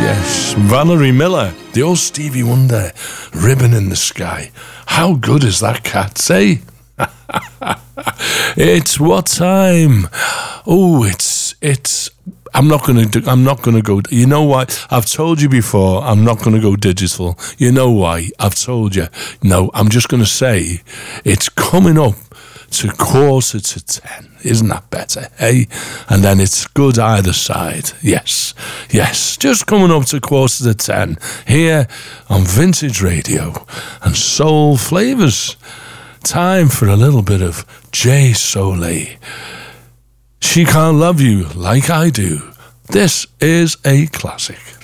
Yes, Valerie Miller, the old Stevie Wonder, Ribbon in the Sky. How good is that cat, say? It's what time? Oh, it's. I'm not gonna go. You know why? I've told you before. I'm not gonna go digital. You know why? I've told you. No, I'm just gonna say it's coming up to 9:45. Isn't that better, eh? And then it's good either side. Yes. Just coming up to 9:45 here on Vintage Radio and Soul Flavors. Time for a little bit of Jay Soleil. She Can't Love You Like I Do. This is a classic.